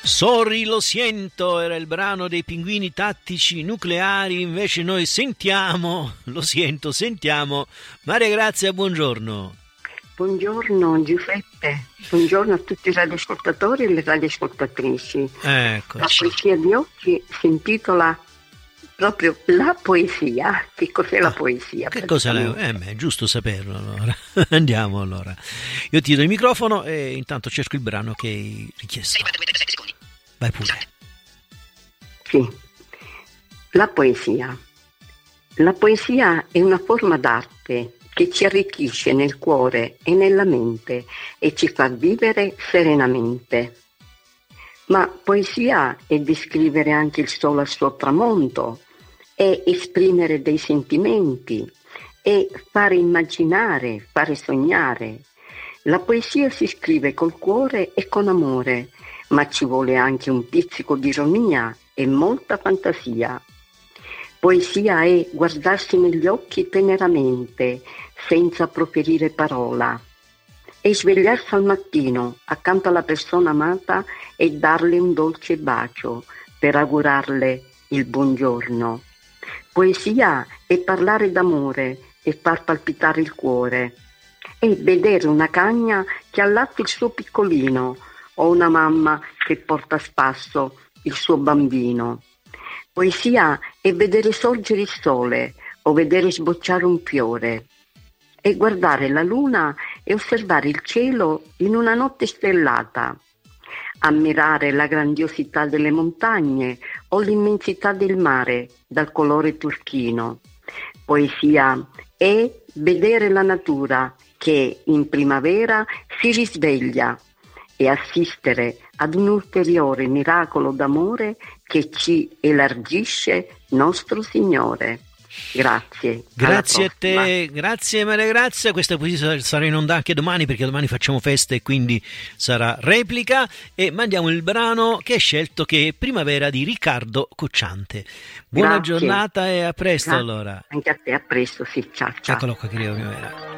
Sorry, lo siento, era il brano dei Pinguini Tattici Nucleari, invece noi sentiamo, lo siento, sentiamo Maria Grazia, buongiorno. Buongiorno Giuseppe, buongiorno a tutti i radioascoltatori e le radioascoltatrici. Eccoci. La poesia di oggi si intitola proprio La poesia. Che cos'è la poesia? Che cosa è giusto saperlo allora. Andiamo allora. Io ti do il microfono e intanto cerco il brano che hai richiesto. Vai pure. Sì. La poesia. La poesia è una forma d'arte che ci arricchisce nel cuore e nella mente e ci fa vivere serenamente. Ma poesia è descrivere anche il sole al suo tramonto, è esprimere dei sentimenti, è fare immaginare, fare sognare. La poesia si scrive col cuore e con amore, ma ci vuole anche un pizzico di ironia e molta fantasia. Poesia è guardarsi negli occhi teneramente, senza proferire parola, e svegliarsi al mattino accanto alla persona amata e darle un dolce bacio per augurarle il buongiorno. Poesia è parlare d'amore e far palpitare il cuore, è vedere una cagna che allatta il suo piccolino o una mamma che porta a spasso il suo bambino. Poesia è vedere sorgere il sole o vedere sbocciare un fiore, è guardare la luna e osservare il cielo in una notte stellata, ammirare la grandiosità delle montagne o l'immensità del mare dal colore turchino. Poesia è vedere la natura che in primavera si risveglia e assistere ad un ulteriore miracolo d'amore che ci elargisce nostro Signore. Grazie. Grazie a te, grazie Maria Grazia. Questa poesia sarà in onda anche domani, perché domani facciamo festa e quindi sarà replica, e mandiamo il brano che hai scelto, che è Primavera di Riccardo Cocciante. Buona giornata e a presto. Allora anche a te, a presto, sì, ciao. Eccolo qua, che arriva Primavera.